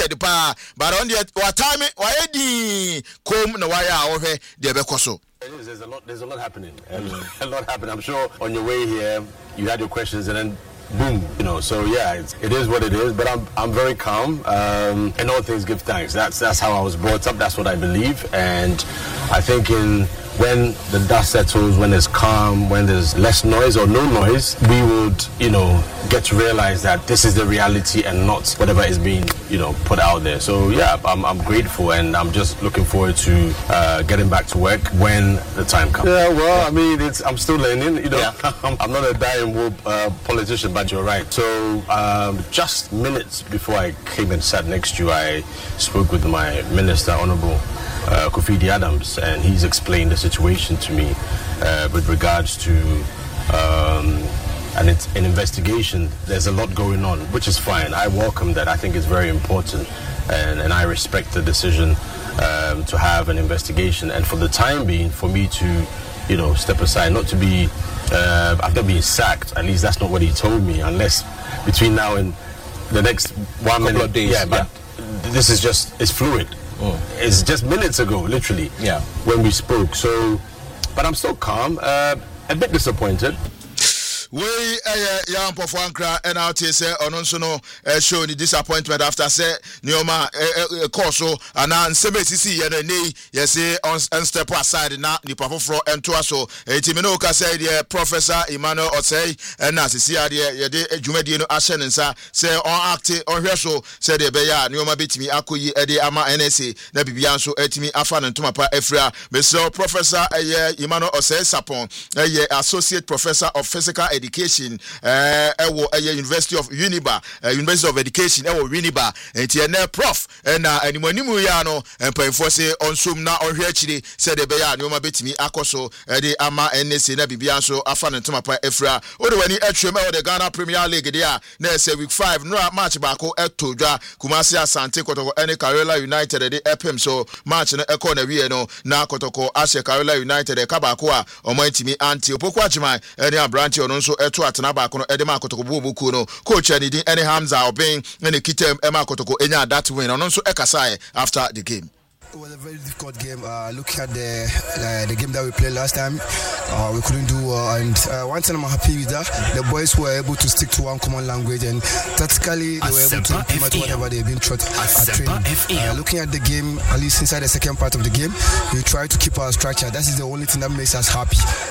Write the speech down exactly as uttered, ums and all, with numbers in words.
tired pa but on the what time why di kom na why a ohwe de bekoso. There's a lot. There's a lot happening. A lot happening. I'm sure on your way here, you had your questions, and then boom, you know. So yeah, it's, it is what it is. But I'm I'm very calm. Um, in all things, give thanks. That's that's how I was brought up. That's what I believe, and I think in. When the dust settles, when there's calm, when there's less noise or no noise, we would, you know, get to realize that this is the reality and not whatever is being, you know, put out there. So yeah, I'm, I'm grateful and I'm just looking forward to uh, getting back to work when the time comes. Yeah, well, I mean, it's I'm still learning, you know. Yeah. I'm not a dying wool uh, politician, but you're right. So um, just minutes before I came and sat next to you, I spoke with my minister, Honorable Uh, Kofi Adams, and he's explained the situation to me uh, with regards to um, and it's an investigation. There's a lot going on, which is fine. I welcome that. I think it's very important, and, and I respect the decision um, to have an investigation. And for the time being, for me to, you know, step aside, not to be, uh, I've not been sacked. At least that's not what he told me. Unless between now and the next one minute, of days, yeah. But yeah. This is just it's fluid. Mm. It's just minutes ago, literally, yeah, when we spoke. So, but I'm still calm, uh, a bit disappointed. We eh ya mpofo ankra and out here say ono nso no show the disappointment after say Neoma course so and nsebesisi ye na nei ye say on step aside na nipa foforo ento aso etimi no ka say the Professor Emmanuel Osei and asisi ade ye de adwumadie no ahye nsa say on act on hwe so say de be ya Neoma betimi akoyi ede ama N S A na bibia nso etimi afa no ntoma pa afria Mister Professor Emmanuel Osei Sapon ye Associate Professor of Physical Education eh ewo eh University of Uniba uh, University of Education ewo Uniba enti na prof na animanimu ya no empanfo se onsum na ohwe akire se de be ya ne oma betimi akoso de ama N S A na bibia nso afa ne ntoma efra o de wani atwem e de Ghana Premier League de a na se week five no match baako etodwa Kumasi Asante Kotoko ene Carolina United de epem so match no ekọ na wie no na Kotoko ase Carolina United e ka baako a omantimi anti opoku ajiman ene abranti ono nso eto atena baako no edema Kotoko bubuku no coach ani din ene Hamza Obin ene kitem ema Kotoko enya that win ono nso ekasai after the game. It was a very difficult game. Uh, looking at the uh, the game that we played last time, uh, we couldn't do uh, and uh, one thing I'm happy with that the boys were able to stick to one common language and tactically they were able to implement whatever they've been taught at training. Uh, looking at the game, at least inside the second part of the game, we try to keep our structure. That is the only thing that makes us happy.